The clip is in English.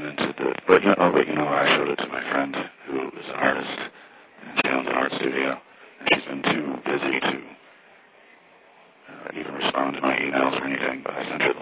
commented that, but I showed it to my friend who is an artist, and she owns an art studio, and she's been too busy to even respond to my emails or anything, but I sent her